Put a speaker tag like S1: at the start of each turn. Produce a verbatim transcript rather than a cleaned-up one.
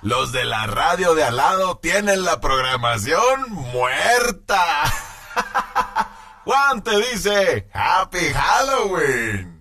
S1: los de la radio de al lado tienen la programación muerta. Juan te dice, ¡Happy Halloween!